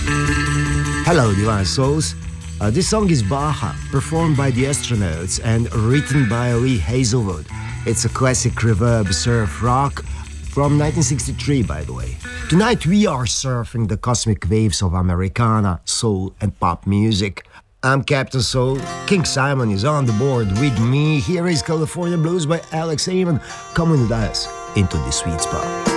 Hello, Divine Souls. This song is Baja, performed by the Astronauts and written by Lee Hazelwood. It's a classic reverb surf rock from 1963, by the way. Tonight we are surfing the cosmic waves of Americana, soul and pop music. I'm Captain Soul. King Simon is on the board with me. Here is California Blues by Alex Avon, coming with us into the sweet spot.